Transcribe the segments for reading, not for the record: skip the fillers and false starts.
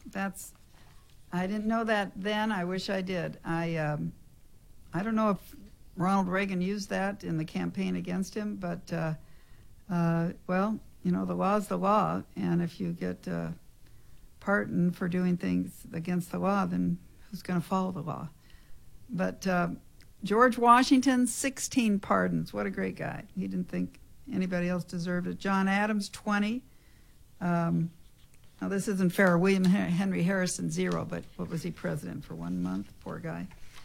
I didn't know that then. I wish I did. I don't know if Ronald Reagan used that in the campaign against him, but, well, you know, the law is the law, and if you get pardoned for doing things against the law, then who's going to follow the law? But George Washington, 16 pardons. What a great guy. He didn't think anybody else deserved it. John Adams, 20. Now, this isn't fair. William Henry Harrison, 0, but what was he president for 1 month? Poor guy.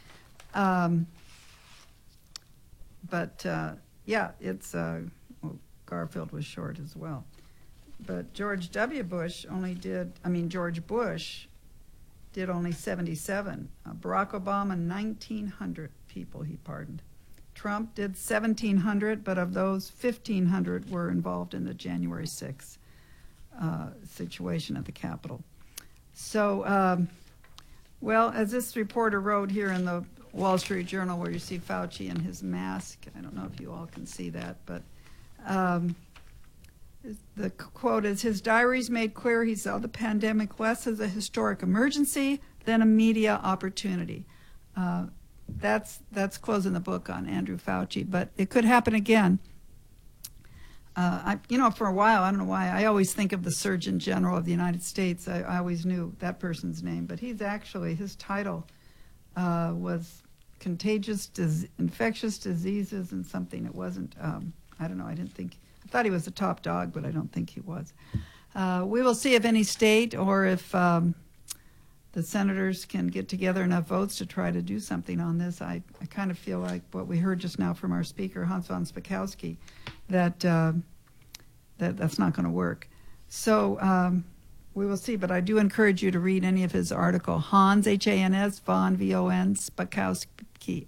Yeah, it's, well, Garfield was short as well. But George Bush did only 77. Barack Obama, 1,900 people he pardoned. Trump did 1,700, but of those, 1,500 were involved in the January 6th situation at the Capitol. So, well, as this reporter wrote here in the Wall Street Journal, where you see Fauci and his mask, I don't know if you all can see that, but the quote is, his diaries made clear he saw the pandemic less as a historic emergency than a media opportunity. That's closing the book on Andrew Fauci, but it could happen again. For a while, I don't know why, I always think of the Surgeon General of the United States. I always knew that person's name, but his title was infectious diseases and something. It wasn't, I don't know, I thought he was the top dog, but I don't think he was. We will see if any state or if the senators can get together enough votes to try to do something on this. I kind of feel like what we heard just now from our speaker, Hans von Spakovsky, that's not going to work. So we will see, but I do encourage you to read any of his article. Hans, H-A-N-S, von, V-O-N, Spakovsky,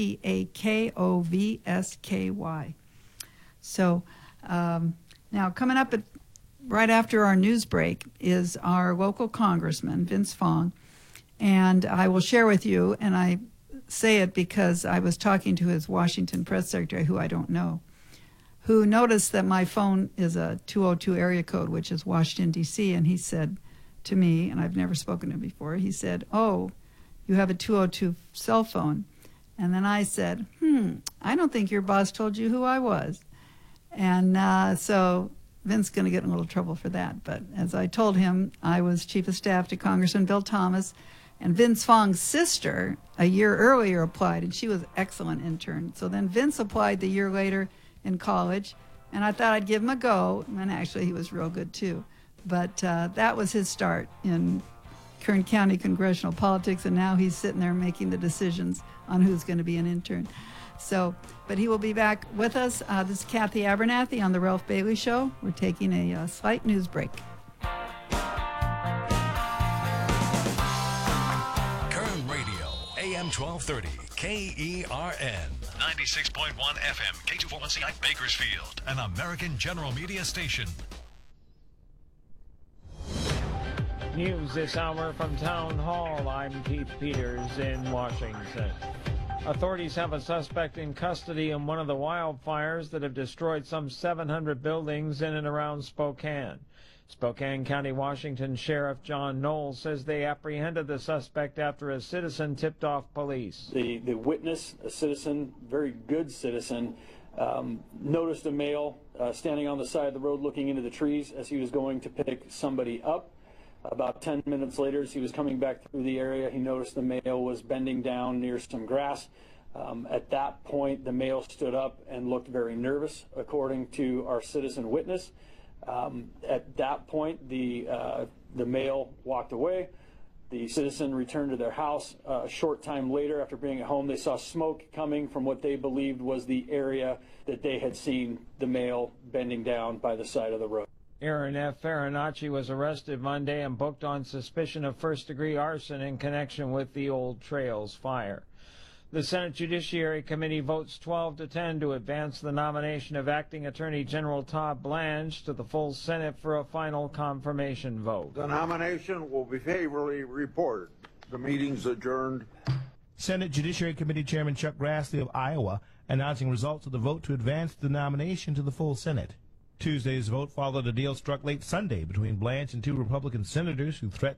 S-P-A-K-O-V-S-K-Y. So now coming up right after our news break is our local congressman, Vince Fong, and I will share with you, and I say it because I was talking to his Washington press secretary, who I don't know, who noticed that my phone is a 202 area code, which is Washington, D.C., and he said to me, and I've never spoken to him before, he said, "Oh, you have a 202 cell phone." And then I said, I don't think your boss told you who I was. And so Vince's going to get in a little trouble for that. But as I told him, I was chief of staff to Congressman Bill Thomas, and Vince Fong's sister a year earlier applied, and she was an excellent intern. So then Vince applied the year later in college, and I thought I'd give him a go, and actually he was real good too. But that was his start in Kern County congressional politics, and now he's sitting there making the decisions on who's going to be an intern. So, but he will be back with us. This is Kathy Abernathy on The Ralph Bailey Show. We're taking a slight news break. Kern Radio, AM 1230, KERN. 96.1 FM, K241CI Bakersfield, an American General Media station. News this hour from Town Hall. I'm Keith Peters in Washington. Authorities have a suspect in custody in one of the wildfires that have destroyed some 700 buildings in and around Spokane. Spokane County, Washington Sheriff John Knowles says they apprehended the suspect after a citizen tipped off police. The witness, a citizen, very good citizen, noticed a male standing on the side of the road looking into the trees as he was going to pick somebody up. About 10 minutes later, as he was coming back through the area, he noticed the male was bending down near some grass. At that point, the male stood up and looked very nervous, according to our citizen witness. At that point, the male walked away. The citizen returned to their house. A short time later, after being at home, they saw smoke coming from what they believed was the area that they had seen the male bending down by the side of the road. Aaron F. Farinacci was arrested Monday and booked on suspicion of first-degree arson in connection with the Old Trails fire. The Senate Judiciary Committee votes 12-10 to advance the nomination of Acting Attorney General Todd Blanche to the full Senate for a final confirmation vote. The nomination will be favorably reported. The meeting's adjourned. Senate Judiciary Committee Chairman Chuck Grassley of Iowa announcing results of the vote to advance the nomination to the full Senate. Tuesday's vote followed a deal struck late Sunday between Blanche and two Republican senators who threatened